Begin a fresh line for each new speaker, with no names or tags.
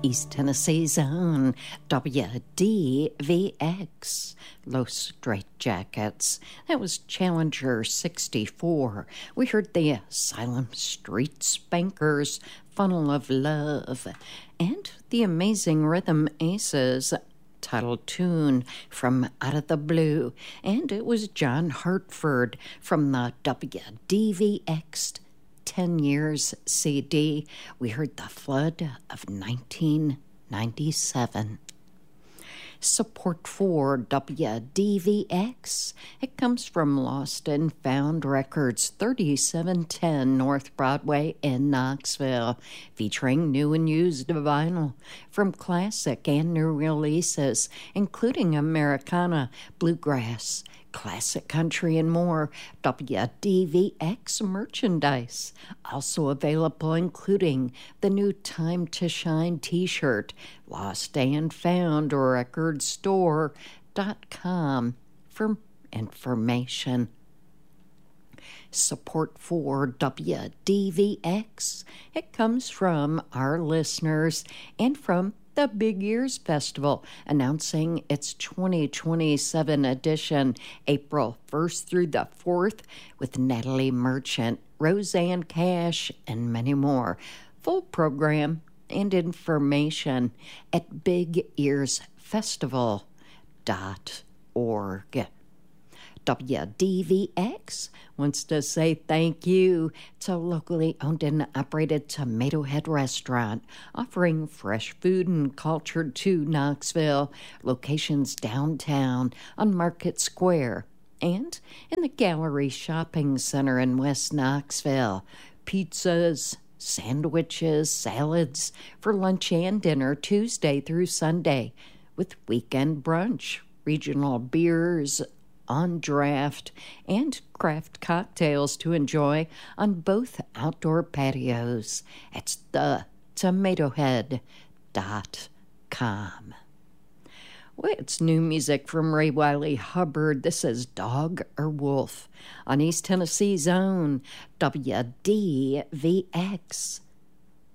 East Tennessee's own WDVX, Los Straitjackets. That was Challenger 64. We heard the Asylum Street Spankers, Funnel of Love, and the Amazing Rhythm Aces title tune from Out of the Blue, and it was John Hartford from the WDVX 10 Years CD. We heard The Flood of 1997. Support for WDVX, it comes from Lost and Found Records, 3710 North Broadway in Knoxville, featuring new and used vinyl from classic and new releases, including Americana, bluegrass, classic country, and more. WDVX merchandise also available, including the new Time to Shine t-shirt. Lost and Found Recordstore.com for information. Support for WDVX, it comes from our listeners and from the Big Ears Festival, announcing its 2027 edition, April 1st through the 4th, with Natalie Merchant, Roseanne Cash, and many more. Full program and information at bigearsfestival.org. WDVX wants to say thank you to locally owned and operated Tomato Head Restaurant, offering fresh food and culture to Knoxville, locations downtown on Market Square and in the Gallery Shopping Center in West Knoxville. Pizzas, sandwiches, salads for lunch and dinner Tuesday through Sunday, with weekend brunch, regional beers on draft, and craft cocktails to enjoy on both outdoor patios. It's thetomatohead.com. Well, it's new music from Ray Wiley Hubbard. This is Dog or Wolf on East Tennessee's own WDVX.